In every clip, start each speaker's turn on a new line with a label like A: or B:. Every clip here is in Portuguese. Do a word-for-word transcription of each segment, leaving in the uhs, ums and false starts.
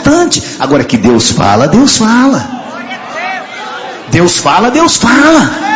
A: importante. Agora que Deus fala, Deus fala. Deus fala, Deus fala.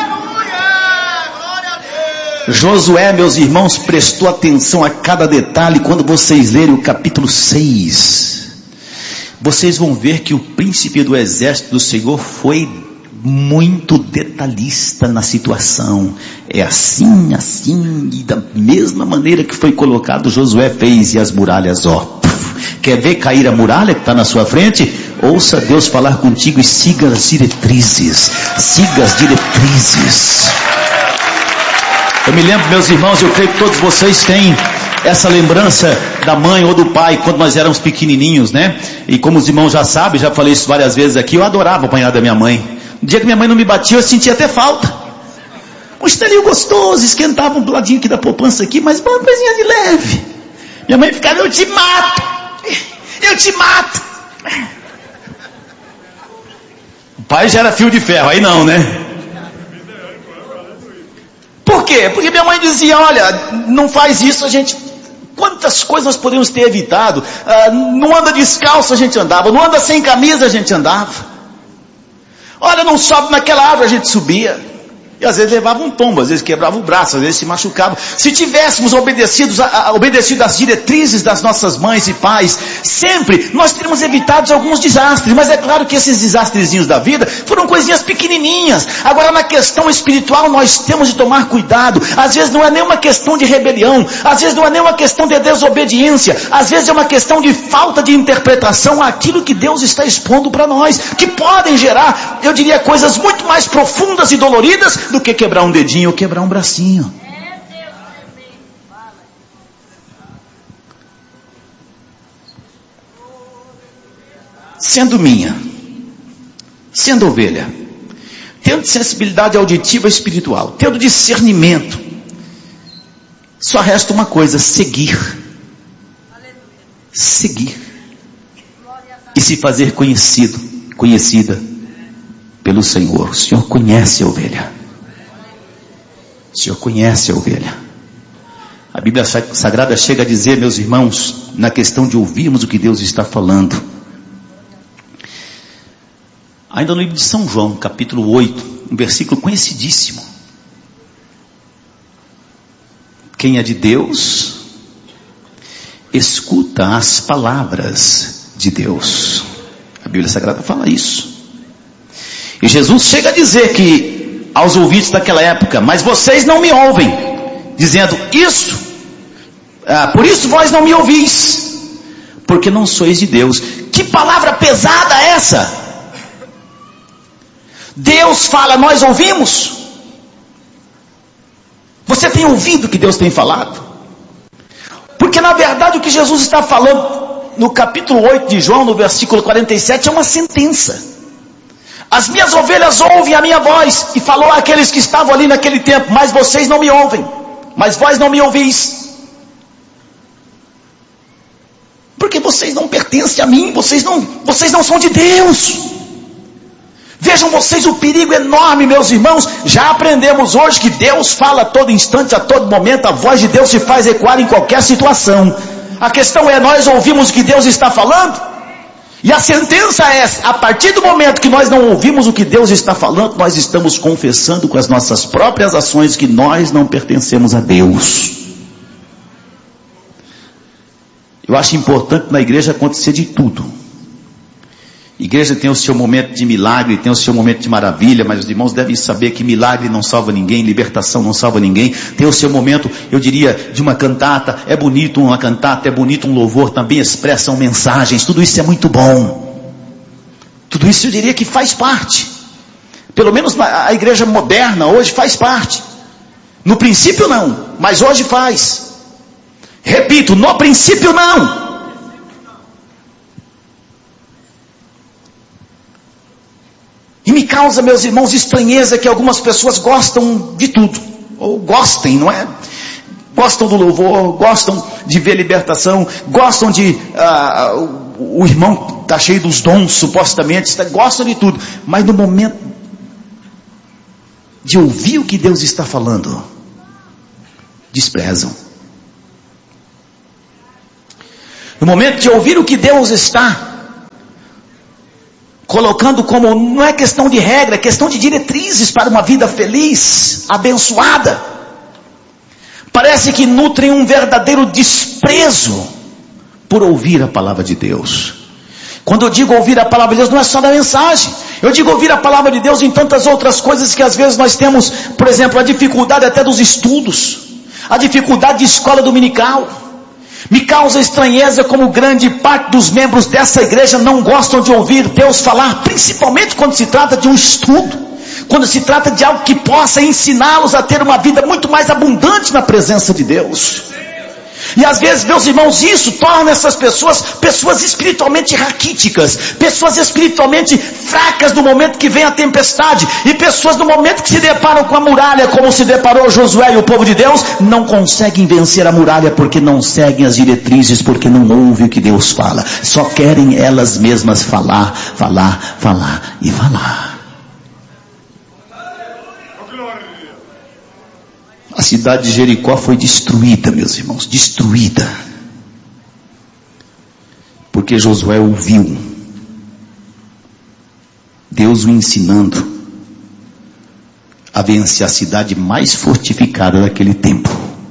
A: Josué, meus irmãos, prestou atenção a cada detalhe. Quando vocês lerem o capítulo seis, vocês vão ver que o príncipe do exército do Senhor foi muito detalhista na situação. É assim, assim, e da mesma maneira que foi colocado, Josué fez, e as muralhas, ó. Quer ver cair a muralha que está na sua frente? Ouça Deus falar contigo e siga as diretrizes. Siga as diretrizes. Eu me lembro, meus irmãos, eu creio que todos vocês têm essa lembrança da mãe ou do pai, quando nós éramos pequenininhos, né? E como os irmãos já sabem, já falei isso várias vezes aqui, eu adorava apanhar da minha mãe. No dia que minha mãe não me batia, eu sentia até falta. Um estalinho gostoso, esquentava um ladinho aqui da poupança aqui, mas uma coisinha de leve. Minha mãe ficava, eu te mato, eu te mato. O pai já era fio de ferro, aí não, né? Por quê? Porque minha mãe dizia, olha, não faz isso, a gente... Quantas coisas nós poderíamos ter evitado? Ah, não anda descalço, a gente andava. Não anda sem camisa, a gente andava. Olha, não sobe naquela árvore, a gente subia. E às vezes levava um tombo, às vezes quebrava o braço, às vezes se machucava. Se tivéssemos obedecidos, a, a, obedecido às diretrizes das nossas mães e pais, sempre nós teríamos evitado alguns desastres. Mas é claro que esses desastrezinhos da vida foram coisinhas pequenininhas. Agora na questão espiritual nós temos de tomar cuidado. Às vezes não é nem uma questão de rebelião, às vezes não é nem uma questão de desobediência, às vezes é uma questão de falta de interpretação àquilo que Deus está expondo para nós, que podem gerar, eu diria, coisas muito mais profundas e doloridas do que quebrar um dedinho ou quebrar um bracinho. Sendo minha, sendo ovelha, tendo sensibilidade auditiva e espiritual, tendo discernimento, só resta uma coisa: seguir. Seguir. E se fazer conhecido, conhecida pelo Senhor. O Senhor conhece a ovelha. O Senhor conhece a ovelha. A Bíblia Sagrada chega a dizer, meus irmãos, na questão de ouvirmos o que Deus está falando. Ainda no livro de São João, capítulo oito, um versículo conhecidíssimo. Quem é de Deus, escuta as palavras de Deus. A Bíblia Sagrada fala isso. E Jesus chega a dizer que aos ouvintes daquela época, mas vocês não me ouvem, dizendo isso, ah, por isso vós não me ouvis, porque não sois de Deus. Que palavra pesada é essa? Deus fala, nós ouvimos? Você tem ouvido o que Deus tem falado? Porque na verdade o que Jesus está falando no capítulo oito de João, no versículo quarenta e sete, é uma sentença. As minhas ovelhas ouvem a minha voz, e falou àqueles que estavam ali naquele tempo, mas vocês não me ouvem, mas vós não me ouvis, porque vocês não pertencem a mim, vocês não, vocês não são de Deus. Vejam vocês o perigo enorme, meus irmãos. Já aprendemos hoje que Deus fala a todo instante, a todo momento. A voz de Deus se faz ecoar em qualquer situação. A questão é, nós ouvimos o que Deus está falando? E a sentença é, a partir do momento que nós não ouvimos o que Deus está falando, nós estamos confessando com as nossas próprias ações que nós não pertencemos a Deus. Eu acho importante na igreja acontecer de tudo. A igreja tem o seu momento de milagre, tem o seu momento de maravilha, mas os irmãos devem saber que milagre não salva ninguém, libertação não salva ninguém. Tem o seu momento, eu diria, de uma cantata. É bonito uma cantata, é bonito um louvor, também expressam mensagens. Tudo isso é muito bom. Tudo isso eu diria que faz parte. Pelo menos a igreja moderna hoje faz parte. No princípio não, mas hoje faz. Repito, no princípio não. E me causa, meus irmãos, estranheza que algumas pessoas gostam de tudo. Ou gostem, não é? Gostam do louvor, gostam de ver libertação, gostam de... Uh, o, o irmão está cheio dos dons, supostamente, está, gostam de tudo. Mas no momento de ouvir o que Deus está falando, desprezam. No momento de ouvir o que Deus está colocando como, não é questão de regra, é questão de diretrizes para uma vida feliz, abençoada. Parece que nutrem um verdadeiro desprezo por ouvir a palavra de Deus. Quando eu digo ouvir a palavra de Deus, não é só da mensagem. Eu digo ouvir a palavra de Deus em tantas outras coisas que às vezes nós temos, por exemplo, a dificuldade até dos estudos, a dificuldade de escola dominical. Me causa estranheza como grande parte dos membros dessa igreja não gostam de ouvir Deus falar, principalmente quando se trata de um estudo, quando se trata de algo que possa ensiná-los a ter uma vida muito mais abundante na presença de Deus. E às vezes, meus irmãos, isso torna essas pessoas, pessoas espiritualmente raquíticas, pessoas espiritualmente fracas no momento que vem a tempestade, e pessoas no momento que se deparam com a muralha, como se deparou Josué e o povo de Deus, não conseguem vencer a muralha porque não seguem as diretrizes, porque não ouvem o que Deus fala, só querem elas mesmas falar, falar, falar e falar. A cidade de Jericó foi destruída, meus irmãos, destruída. Porque Josué ouviu Deus o ensinando a vencer a cidade mais fortificada daquele tempo.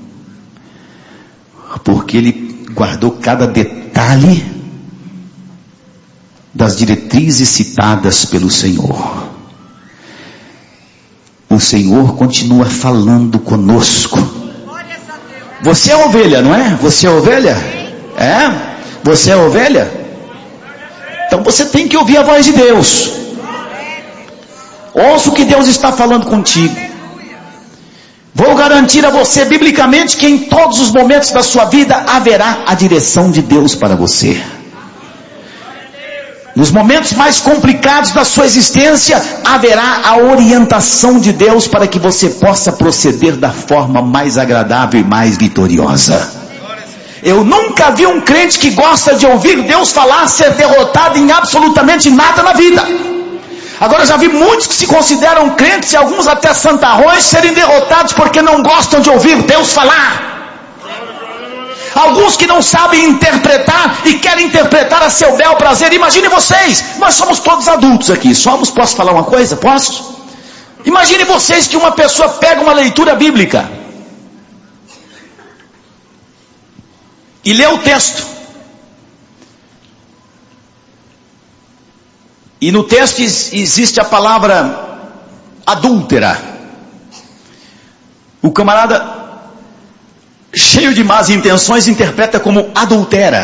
A: Porque ele guardou cada detalhe das diretrizes citadas pelo Senhor. O Senhor continua falando conosco. Você é ovelha, não é? Você é ovelha? É? Você é ovelha? Então você tem que ouvir a voz de Deus. Ouça o que Deus está falando contigo. Vou garantir a você biblicamente que em todos os momentos da sua vida haverá a direção de Deus para você. Nos momentos mais complicados da sua existência, haverá a orientação de Deus para que você possa proceder da forma mais agradável e mais vitoriosa. Eu nunca vi um crente que gosta de ouvir Deus falar ser derrotado em absolutamente nada na vida. Agora já vi muitos que se consideram crentes, e alguns até santarrões, serem derrotados porque não gostam de ouvir Deus falar. Alguns que não sabem interpretar e querem interpretar a seu bel prazer. Imagine vocês, nós somos todos adultos aqui, somos, posso falar uma coisa? Posso? Imagine vocês que uma pessoa pega uma leitura bíblica e lê o texto, e no texto existe a palavra adúltera. O camarada, cheio de más intenções, interpreta como adultera,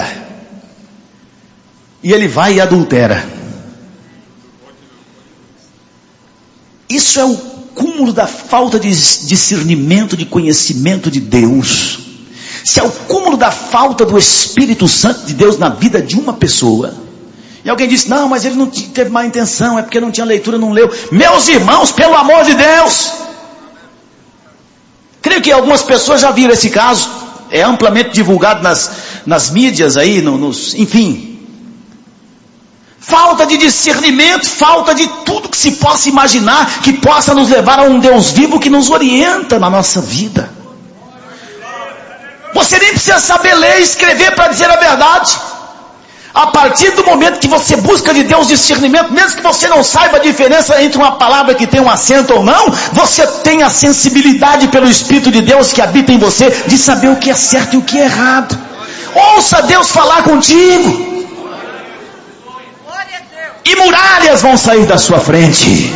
A: e ele vai e adultera. Isso é o cúmulo da falta de discernimento, de conhecimento de Deus. Isso é o cúmulo da falta do Espírito Santo de Deus na vida de uma pessoa. E alguém diz, não, mas ele não teve má intenção, é porque não tinha leitura, não leu. Meus irmãos, pelo amor de Deus, creio que algumas pessoas já viram esse caso, é amplamente divulgado nas, nas mídias aí, no, nos, enfim. Falta de discernimento, falta de tudo que se possa imaginar, que possa nos levar a um Deus vivo que nos orienta na nossa vida. Você nem precisa saber ler e escrever para dizer a verdade. A partir do momento que você busca de Deus discernimento, mesmo que você não saiba a diferença entre uma palavra que tem um acento ou não, você tem a sensibilidade pelo Espírito de Deus que habita em você, de saber o que é certo e o que é errado. Ouça Deus falar contigo, e muralhas vão sair da sua frente,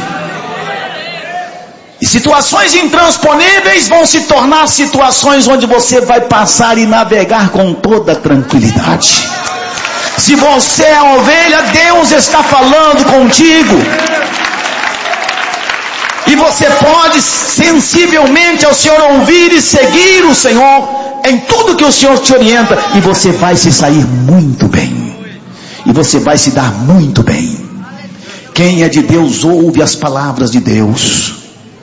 A: e situações intransponíveis vão se tornar situações onde você vai passar e navegar com toda tranquilidade. Se você é ovelha, Deus está falando contigo. E você pode sensivelmente ao Senhor ouvir e seguir o Senhor em tudo que o Senhor te orienta. E você vai se sair muito bem. E você vai se dar muito bem. Quem é de Deus ouve as palavras de Deus.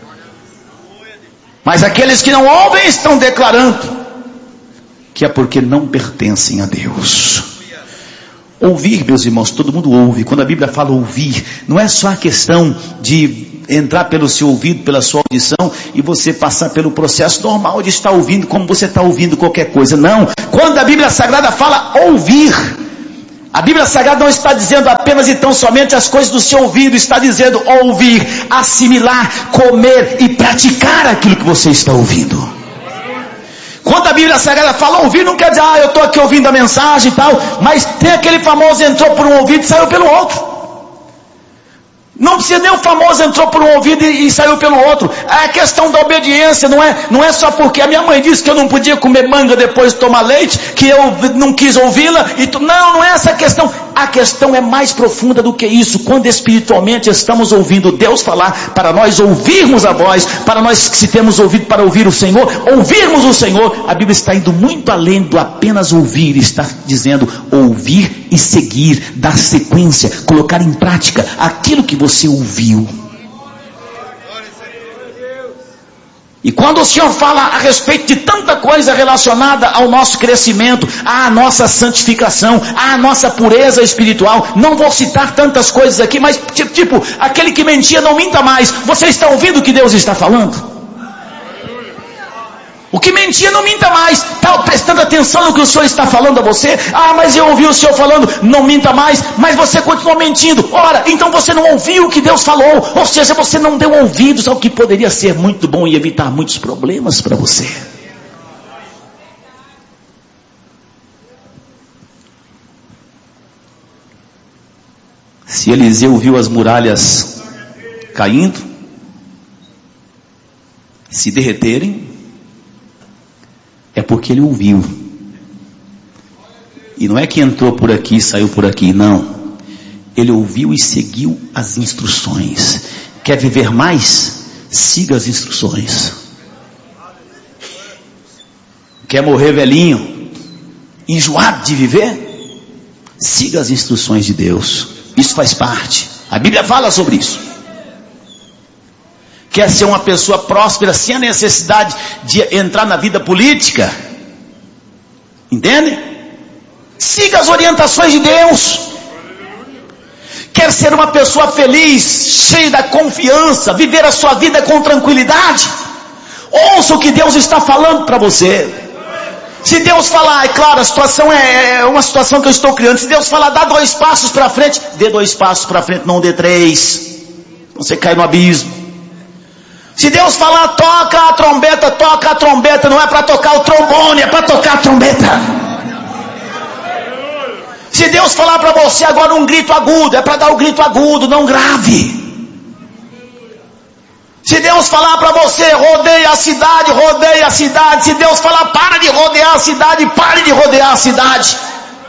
A: Mas aqueles que não ouvem estão declarando que é porque não pertencem a Deus. Ouvir, meus irmãos, todo mundo ouve. Quando a Bíblia fala ouvir, não é só a questão de entrar pelo seu ouvido, pela sua audição, e você passar pelo processo normal de estar ouvindo como você está ouvindo qualquer coisa. Não. Quando a Bíblia Sagrada fala ouvir, A Bíblia Sagrada não está dizendo apenas e tão somente as coisas do seu ouvido, está dizendo ouvir, assimilar, comer e praticar aquilo que você está ouvindo. Quando a Bíblia Sagrada fala ouvir, não quer dizer, ah, eu estou aqui ouvindo a mensagem e tal, mas tem aquele famoso entrou por um ouvido e saiu pelo outro. Não precisa nem o famoso entrou por um ouvido e, e saiu pelo outro. É questão da obediência, não é, não é só porque a minha mãe disse que eu não podia comer manga depois de tomar leite, que eu não quis ouvi-la. E tu, não, não é essa a questão. A questão é mais profunda do que isso. Quando espiritualmente estamos ouvindo Deus falar, para nós ouvirmos a voz, para nós que se temos ouvido para ouvir o Senhor, ouvirmos o Senhor, a Bíblia está indo muito além do apenas ouvir, está dizendo ouvir e seguir, dar sequência, colocar em prática aquilo que você ouviu. E quando o Senhor fala a respeito de tanta coisa relacionada ao nosso crescimento, à nossa santificação, à nossa pureza espiritual, não vou citar tantas coisas aqui, mas tipo, aquele que mentia não minta mais. Você está ouvindo o que Deus está falando? O que mentia não minta mais. Está prestando atenção no que o Senhor está falando a você? Ah, mas eu ouvi o Senhor falando, não minta mais, mas você continua mentindo. Ora, então você não ouviu o que Deus falou, ou seja, você não deu ouvidos ao que poderia ser muito bom e evitar muitos problemas para você. Se Eliseu viu as muralhas caindo, se derreterem, é porque ele ouviu. E não é que entrou por aqui e saiu por aqui, não. Ele ouviu e seguiu as instruções. Quer viver mais? Siga as instruções. Quer morrer velhinho, enjoado de viver? Siga as instruções de Deus. Isso faz parte. A Bíblia fala sobre isso. Quer ser uma pessoa próspera sem a necessidade de entrar na vida política? Entende? Siga as orientações de Deus. Quer ser uma pessoa feliz, cheia da confiança, viver a sua vida com tranquilidade? Ouça o que Deus está falando para você. Se Deus falar, é claro, a situação é, é uma situação que eu estou criando. Se Deus falar, dá dois passos para frente, dê dois passos para frente, não dê três. Você cai no abismo. Se Deus falar, toca a trombeta, toca a trombeta, não é para tocar o trombone, é para tocar a trombeta. Se Deus falar para você agora um grito agudo, é para dar o grito agudo, não grave. Se Deus falar para você, rodeia a cidade, rodeia a cidade. Se Deus falar, para de rodear a cidade, pare de rodear a cidade.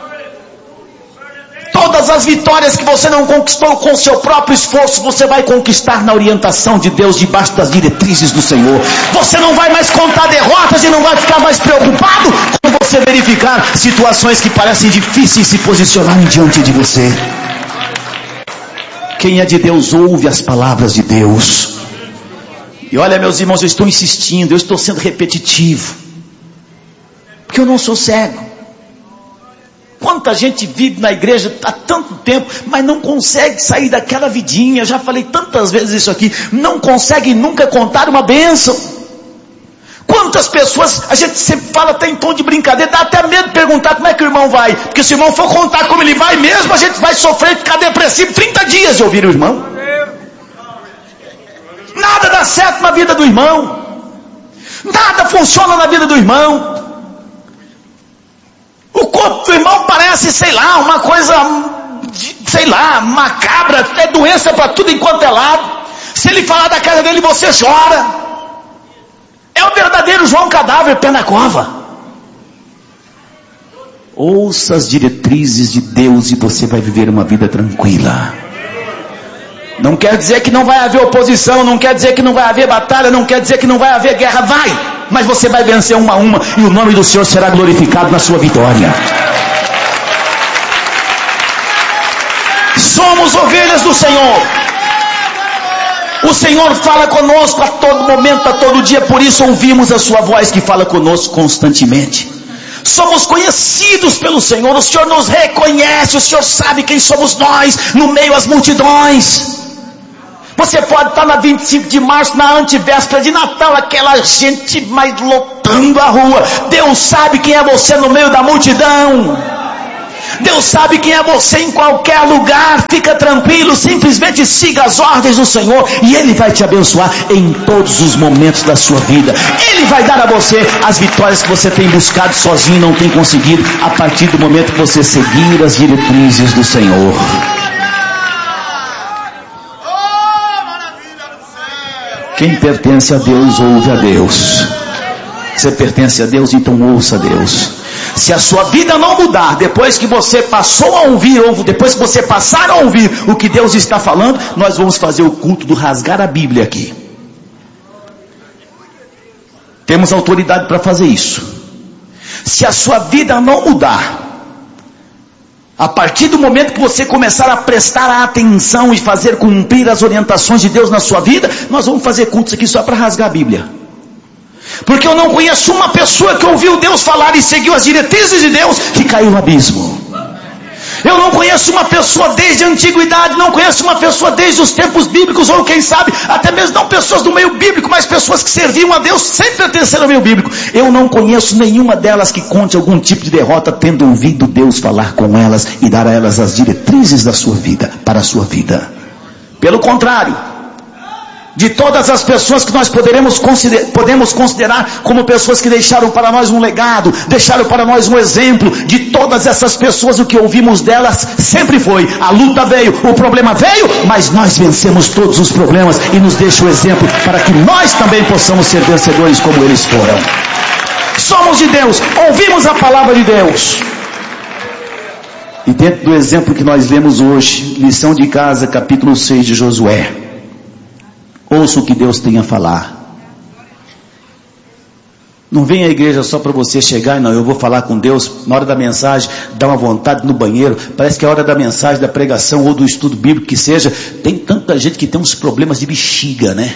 A: Todas as vitórias que você não conquistou com seu próprio esforço, você vai conquistar na orientação de Deus, debaixo das diretrizes do Senhor. Você não vai mais contar derrotas e não vai ficar mais preocupado quando você verificar situações que parecem difíceis se posicionarem diante de você. Quem é de Deus ouve as palavras de Deus. E olha, meus irmãos, eu estou insistindo, eu estou sendo repetitivo, porque eu não sou cego. Quanta gente vive na igreja há tanto tempo, mas não consegue sair daquela vidinha. Eu já falei tantas vezes isso aqui. Não consegue nunca contar uma bênção. Quantas pessoas, a gente sempre fala até em tom de brincadeira, dá até medo de perguntar como é que o irmão vai. Porque se o irmão for contar como ele vai mesmo, a gente vai sofrer e ficar depressivo trinta dias de ouvir o irmão. Nada dá certo na vida do irmão. Nada funciona na vida do irmão. O corpo do irmão parece, sei lá, uma coisa, sei lá, macabra, é doença para tudo enquanto é lado. Se ele falar da casa dele, você chora. É o verdadeiro João Cadáver, pé na cova. Ouça as diretrizes de Deus e você vai viver uma vida tranquila. Não quer dizer que não vai haver oposição, não quer dizer que não vai haver batalha, não quer dizer que não vai haver guerra, vai. Mas você vai vencer uma a uma e o nome do Senhor será glorificado na sua vitória. Somos ovelhas do Senhor. O Senhor fala conosco a todo momento, a todo dia, por isso ouvimos a sua voz que fala conosco constantemente. Somos conhecidos pelo Senhor, o Senhor nos reconhece, o Senhor sabe quem somos nós no meio às multidões. Você pode estar na vinte e cinco de março, na antivéspera de Natal, aquela gente mais lotando a rua. Deus sabe quem é você no meio da multidão. Deus sabe quem é você em qualquer lugar. Fica tranquilo, simplesmente siga as ordens do Senhor e Ele vai te abençoar em todos os momentos da sua vida. Ele vai dar a você as vitórias que você tem buscado sozinho e não tem conseguido, a partir do momento que você seguir as diretrizes do Senhor. Quem pertence a Deus, ouve a Deus. Você pertence a Deus, então ouça a Deus. Se a sua vida não mudar, depois que você passou a ouvir, ou depois que você passar a ouvir o que Deus está falando, nós vamos fazer o culto do rasgar a Bíblia aqui. Temos autoridade para fazer isso. Se a sua vida não mudar, a partir do momento que você começar a prestar atenção e fazer cumprir as orientações de Deus na sua vida, nós vamos fazer cultos aqui só para rasgar a Bíblia. Porque eu não conheço uma pessoa que ouviu Deus falar e seguiu as diretrizes de Deus que caiu no abismo. Eu não conheço uma pessoa desde a antiguidade, não conheço uma pessoa desde os tempos bíblicos, ou quem sabe, até mesmo não pessoas do meio bíblico, mas pessoas que serviam a Deus sem pertencer ao meio bíblico. Eu não conheço nenhuma delas que conte algum tipo de derrota, tendo ouvido Deus falar com elas e dar a elas as diretrizes da sua vida, para a sua vida. Pelo contrário, de todas as pessoas que nós poderemos consider, podemos considerar como pessoas que deixaram para nós um legado, deixaram para nós um exemplo, de todas essas pessoas, o que ouvimos delas sempre foi: a luta veio, o problema veio, mas nós vencemos todos os problemas, e nos deixa o exemplo para que nós também possamos ser vencedores como eles foram. Somos de Deus, ouvimos a palavra de Deus. E dentro do exemplo que nós lemos hoje, lição de casa, capítulo seis de Josué, ouça o que Deus tem a falar. Não vem à igreja só para você chegar e não, eu vou falar com Deus. Na hora da mensagem, dá uma vontade no banheiro. Parece que é a hora da mensagem, da pregação ou do estudo bíblico que seja. Tem tanta gente que tem uns problemas de bexiga, né?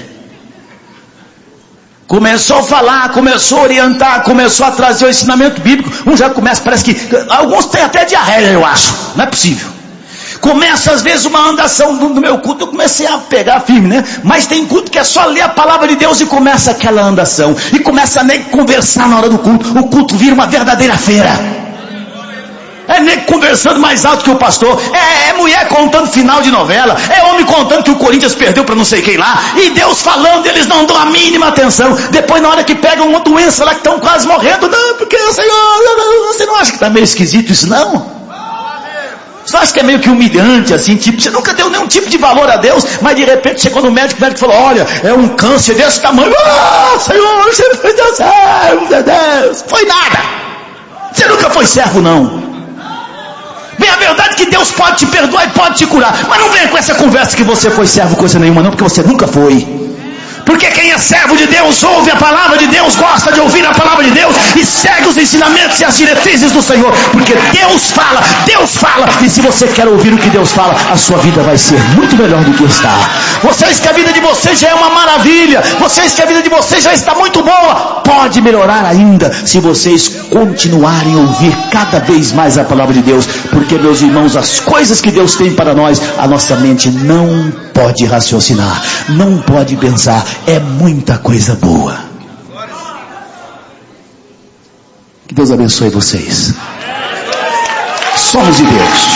A: Começou a falar, começou a orientar, começou a trazer o ensinamento bíblico. Um já começa, parece que alguns têm até diarreia, eu acho. Não é possível. Começa às vezes uma andação no meu culto, eu comecei a pegar firme, né? Mas tem culto que é só ler a palavra de Deus e começa aquela andação. E começa a nem conversar na hora do culto. O culto vira uma verdadeira feira. É nego conversando mais alto que o pastor. É, é mulher contando final de novela. É homem contando que o Corinthians perdeu para não sei quem lá. E Deus falando, eles não dão a mínima atenção. Depois na hora que pegam uma doença lá que estão quase morrendo, não, porque Senhor, você não acha que está meio esquisito isso não? Você acha que é meio que humilhante, assim, tipo, você nunca deu nenhum tipo de valor a Deus, mas de repente chegou no médico, o médico falou: olha, é um câncer desse tamanho. Ah, Senhor, você foi Deus, servo, meu Deus. Foi nada. Você nunca foi servo, não. Bem, a verdade é que Deus pode te perdoar e pode te curar, mas não venha com essa conversa que você foi servo coisa nenhuma, não, porque você nunca foi. Porque quem é servo de Deus, ouve a palavra de Deus, gosta de ouvir a palavra de Deus e segue os ensinamentos e as diretrizes do Senhor. Porque Deus fala, Deus fala, e se você quer ouvir o que Deus fala, a sua vida vai ser muito melhor do que está. Vocês que a vida de vocês já é uma maravilha, vocês que a vida de vocês já está muito boa, pode melhorar ainda se vocês continuarem a ouvir cada vez mais a palavra de Deus. Porque, meus irmãos, as coisas que Deus tem para nós, a nossa mente não pode raciocinar, não pode pensar. É muita coisa boa. Que Deus abençoe vocês. Somos de Deus.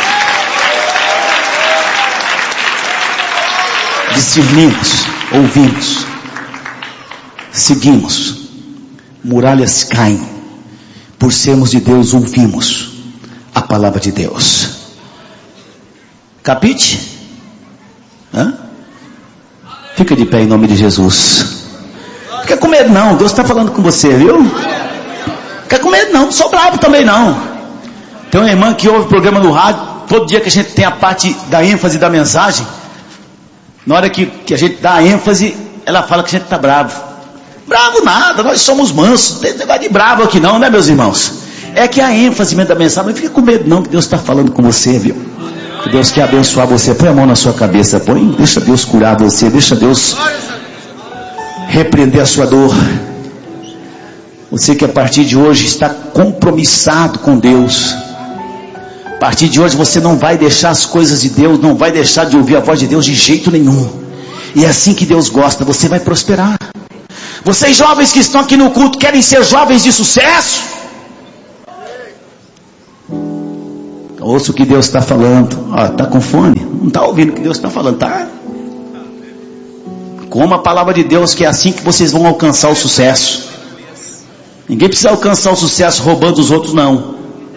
A: Discernimos, ouvimos, seguimos. Muralhas caem. Por sermos de Deus, ouvimos a palavra de Deus. Capite? Hã? Fica de pé em nome de Jesus. Fica com medo não, Deus está falando com você, viu? Fica com medo não, não sou bravo também não. Tem uma irmã que ouve o programa no rádio, todo dia que a gente tem a parte da ênfase da mensagem, na hora que, que a gente dá a ênfase, ela fala que a gente está bravo. Bravo nada, nós somos mansos, não tem negócio de bravo aqui não, né, meus irmãos? É que a ênfase da mensagem, não fica com medo não, que Deus está falando com você, viu? Que Deus quer abençoar você. Põe a mão na sua cabeça, põe, deixa Deus curar você, deixa Deus repreender a sua dor. Você que a partir de hoje está compromissado com Deus, a partir de hoje você não vai deixar as coisas de Deus, não vai deixar de ouvir a voz de Deus de jeito nenhum. E é assim que Deus gosta, você vai prosperar. Vocês jovens que estão aqui no culto, querem ser jovens de sucesso? Ouça o que Deus está falando. Está com fone? Não está ouvindo o que Deus está falando, tá? Coma a palavra de Deus, que é assim que vocês vão alcançar o sucesso. Ninguém precisa alcançar o sucesso roubando os outros, não.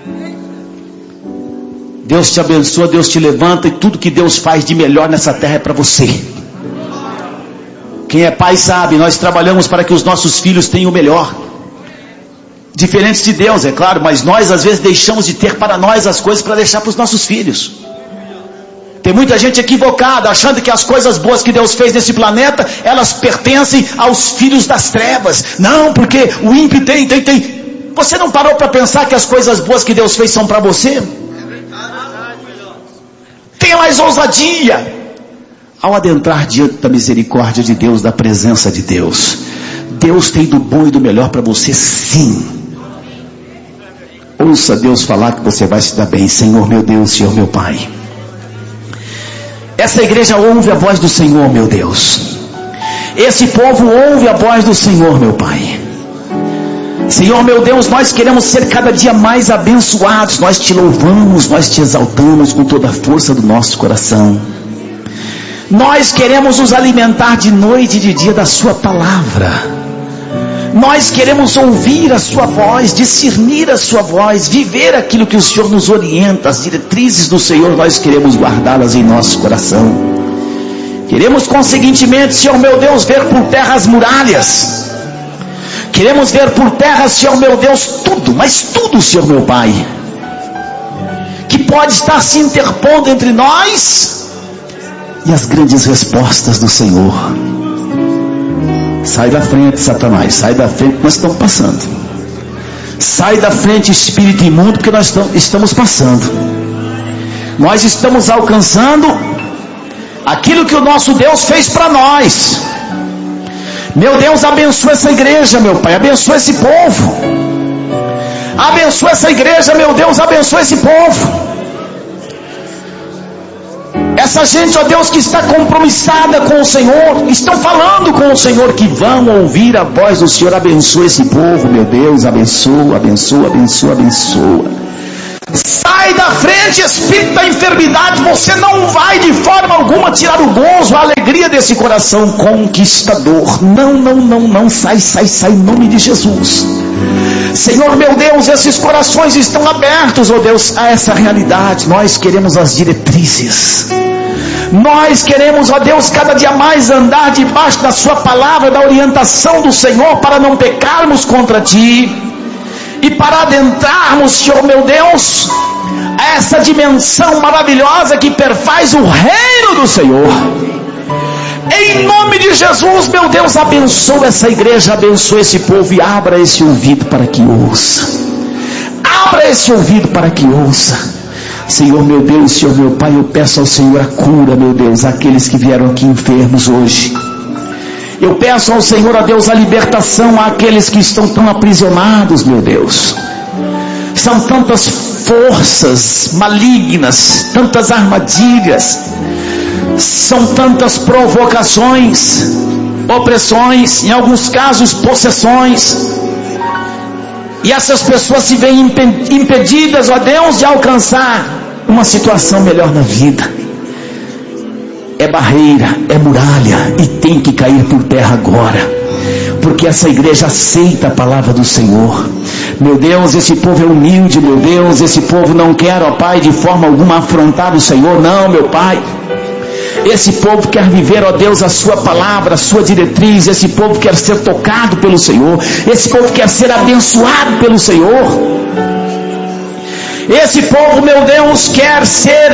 A: Deus te abençoa, Deus te levanta, e tudo que Deus faz de melhor nessa terra é para você. Quem é pai sabe, nós trabalhamos para que os nossos filhos tenham o melhor. Diferentes de Deus, é claro, mas nós às vezes deixamos de ter para nós as coisas para deixar para os nossos filhos. Tem muita gente equivocada, achando que as coisas boas que Deus fez nesse planeta, elas pertencem aos filhos das trevas. Não, porque o ímpio tem, tem, tem. Você não parou para pensar que as coisas boas que Deus fez são para você? Tenha mais ousadia ao adentrar diante da misericórdia de Deus, da presença de Deus. Deus tem do bom e do melhor para você, sim. Ouça Deus falar que você vai se dar bem. Senhor meu Deus, Senhor meu Pai, essa igreja ouve a voz do Senhor, meu Deus. Esse povo ouve a voz do Senhor, meu Pai. Senhor meu Deus, nós queremos ser cada dia mais abençoados. Nós te louvamos, nós te exaltamos com toda a força do nosso coração. Nós queremos nos alimentar de noite e de dia da sua palavra. Nós queremos ouvir a sua voz, discernir a sua voz, viver aquilo que o Senhor nos orienta. As diretrizes do Senhor, nós queremos guardá-las em nosso coração. Queremos conseguintemente, Senhor meu Deus, ver por terra as muralhas. Queremos ver por terra, Senhor meu Deus, tudo, mas tudo, Senhor meu Pai, que pode estar se interpondo entre nós e as grandes respostas do Senhor. Sai da frente, Satanás, sai da frente, nós estamos passando. Sai da frente, espírito imundo, porque nós estamos passando. Nós estamos alcançando aquilo que o nosso Deus fez para nós. Meu Deus, abençoa essa igreja, meu Pai, abençoa esse povo. Abençoa essa igreja, meu Deus, abençoa esse povo. Essa gente, ó Deus, que está compromissada com o Senhor, estão falando com o Senhor, que vão ouvir a voz do Senhor. Abençoa esse povo, meu Deus, abençoa, abençoa, abençoa, abençoa. Sai da frente, espírito da enfermidade. Você não vai de forma alguma tirar o gozo, a alegria desse coração conquistador. Não, não, não, não, sai, sai, sai, em nome de Jesus. Senhor meu Deus, esses corações estão abertos, ó Deus, a essa realidade. Nós queremos as diretrizes. Nós queremos, ó Deus, cada dia mais andar debaixo da sua palavra, da orientação do Senhor, para não pecarmos contra Ti e para adentrarmos, Senhor meu Deus, a essa dimensão maravilhosa que perfaz o reino do Senhor. Em nome de Jesus, meu Deus, abençoa essa igreja, abençoa esse povo e abra esse ouvido para que ouça. Abra esse ouvido para que ouça. Senhor meu Deus, Senhor meu Pai, eu peço ao Senhor a cura, meu Deus, àqueles que vieram aqui enfermos hoje. Eu peço ao Senhor, a Deus, a libertação àqueles que estão tão aprisionados, meu Deus. São tantas forças malignas, tantas armadilhas, são tantas provocações, opressões, em alguns casos possessões, e essas pessoas se veem impedidas, ó Deus, de alcançar uma situação melhor na vida. É barreira, é muralha, e tem que cair por terra agora, porque essa igreja aceita a palavra do Senhor. Meu Deus, esse povo é humilde, meu Deus, esse povo não quer, ó Pai, de forma alguma afrontar o Senhor, não, meu Pai. Esse povo quer viver, ó Deus, a sua palavra, a sua diretriz. Esse povo quer ser tocado pelo Senhor. Esse povo quer ser abençoado pelo Senhor. Esse povo, meu Deus, quer ser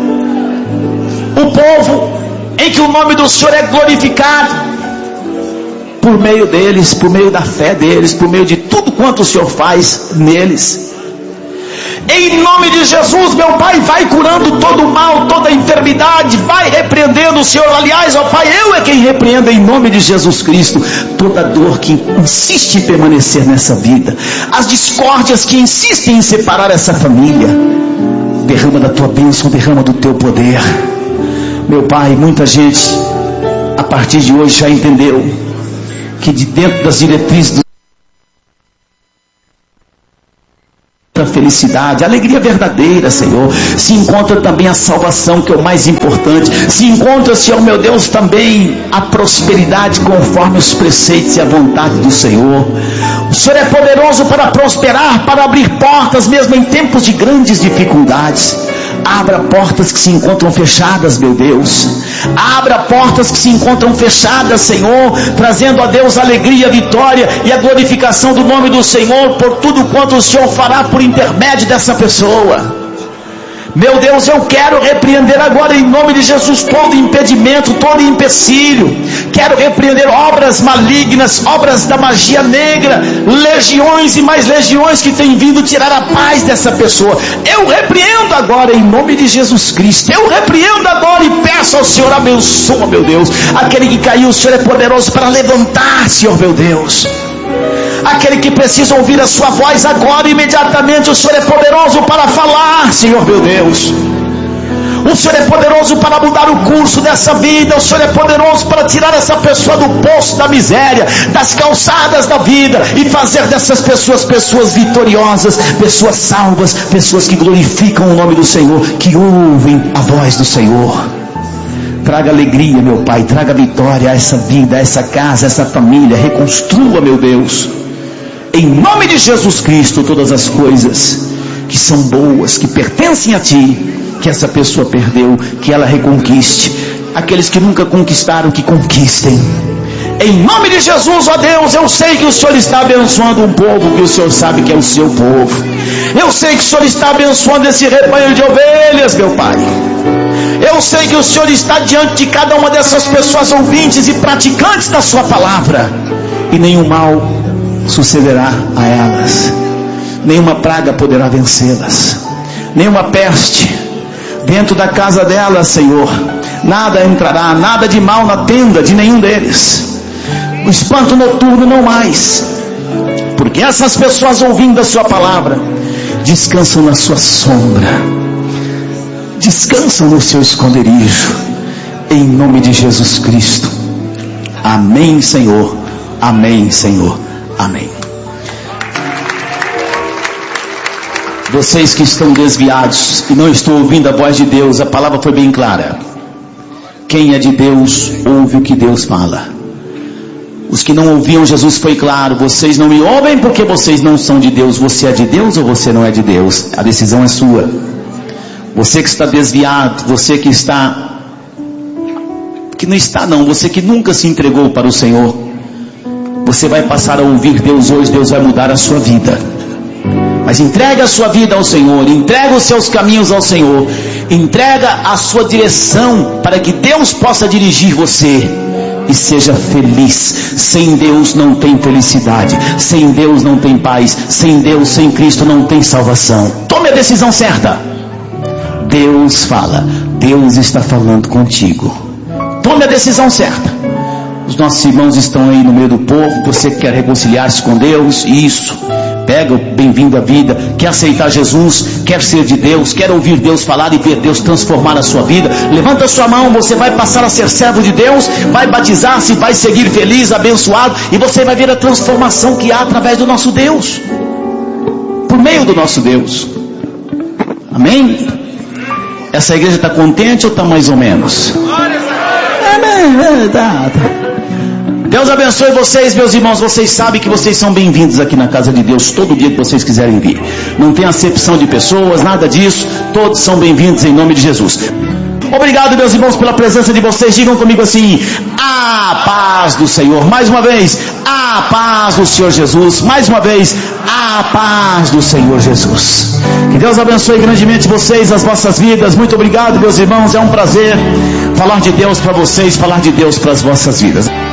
A: o povo em que o nome do Senhor é glorificado por meio deles, por meio da fé deles, por meio de tudo quanto o Senhor faz neles. Em nome de Jesus, meu Pai, vai curando todo o mal, toda a enfermidade, vai repreendendo o Senhor. Aliás, ó Pai, eu é quem repreendo em nome de Jesus Cristo toda dor que insiste em permanecer nessa vida, as discórdias que insistem em separar essa família. Derrama da tua bênção, derrama do teu poder. Meu Pai, muita gente a partir de hoje já entendeu que de dentro das diretrizes do a felicidade, a alegria verdadeira, Senhor. Se encontra também a salvação, que é o mais importante. Se encontra, Senhor meu Deus, também a prosperidade conforme os preceitos e a vontade do Senhor. O Senhor é poderoso para prosperar, para abrir portas mesmo em tempos de grandes dificuldades. Abra portas que se encontram fechadas, meu Deus. Abra portas que se encontram fechadas, Senhor, trazendo a Deus a alegria, a vitória e a glorificação do nome do Senhor por tudo quanto o Senhor fará por intermédio dessa pessoa. Meu Deus, eu quero repreender agora em nome de Jesus todo impedimento, todo empecilho. Quero repreender obras malignas, obras da magia negra, legiões e mais legiões que têm vindo tirar a paz dessa pessoa. Eu repreendo agora em nome de Jesus Cristo. Eu repreendo agora e peço ao Senhor, abençoa, meu Deus. Aquele que caiu, o Senhor é poderoso para levantar, Senhor meu Deus. Aquele que precisa ouvir a sua voz agora, imediatamente, o Senhor é poderoso para falar, Senhor meu Deus. O Senhor é poderoso para mudar o curso dessa vida. O Senhor é poderoso para tirar essa pessoa do poço da miséria, das calçadas da vida, e fazer dessas pessoas, pessoas vitoriosas, pessoas salvas, pessoas que glorificam o nome do Senhor, que ouvem a voz do Senhor. Traga alegria, meu Pai, traga vitória a essa vida, a essa casa, a essa família. Reconstrua, meu Deus, em nome de Jesus Cristo, todas as coisas que são boas, que pertencem a Ti, que essa pessoa perdeu, que ela reconquiste. Aqueles que nunca conquistaram, que conquistem. Em nome de Jesus, ó Deus, eu sei que o Senhor está abençoando um povo que o Senhor sabe que é o seu povo. Eu sei que o Senhor está abençoando esse rebanho de ovelhas, meu Pai. Eu sei que o Senhor está diante de cada uma dessas pessoas ouvintes e praticantes da sua palavra, e nenhum mal sucederá a elas, nenhuma praga poderá vencê-las, nenhuma peste dentro da casa delas, Senhor. Nada entrará, nada de mal na tenda de nenhum deles. O espanto noturno não mais, porque essas pessoas, ouvindo a sua palavra, descansam na sua sombra, descansam no seu esconderijo, em nome de Jesus Cristo. Amém, Senhor. Amém, Senhor. Amém. Vocês que estão desviados e não estão ouvindo a voz de Deus, a palavra foi bem clara. Quem é de Deus ouve o que Deus fala. Os que não ouviam Jesus, foi claro: vocês não me ouvem porque vocês não são de Deus. Você é de Deus ou você não é de Deus? A decisão é sua. Você que está desviado, você que está, que não está não, você que nunca se entregou para o Senhor, você vai passar a ouvir Deus hoje. Deus vai mudar a sua vida. Mas entrega a sua vida ao Senhor, entrega os seus caminhos ao Senhor, entrega a sua direção para que Deus possa dirigir você e seja feliz. Sem Deus não tem felicidade, sem Deus não tem paz, sem Deus, sem Cristo não tem salvação. Tome a decisão certa. Deus fala, Deus está falando contigo. Tome a decisão certa. Os nossos irmãos estão aí no meio do povo. Você que quer reconciliar-se com Deus, isso, pega o bem-vindo à vida, quer aceitar Jesus, quer ser de Deus, quer ouvir Deus falar e ver Deus transformar a sua vida, levanta a sua mão. Você vai passar a ser servo de Deus, vai batizar-se, vai seguir feliz, abençoado, e você vai ver a transformação que há através do nosso Deus, por meio do nosso Deus. Amém? Essa igreja está contente ou está mais ou menos? Amém. Tá, tá. Deus abençoe vocês, meus irmãos. Vocês sabem que vocês são bem-vindos aqui na casa de Deus todo dia que vocês quiserem vir. Não tem acepção de pessoas, nada disso. Todos são bem-vindos em nome de Jesus. Obrigado, meus irmãos, pela presença de vocês. Digam comigo assim: a paz do Senhor. Mais uma vez, a paz do Senhor Jesus. Mais uma vez, a paz do Senhor Jesus. Que Deus abençoe grandemente vocês, as vossas vidas. Muito obrigado, meus irmãos. É um prazer falar de Deus para vocês, falar de Deus para as vossas vidas.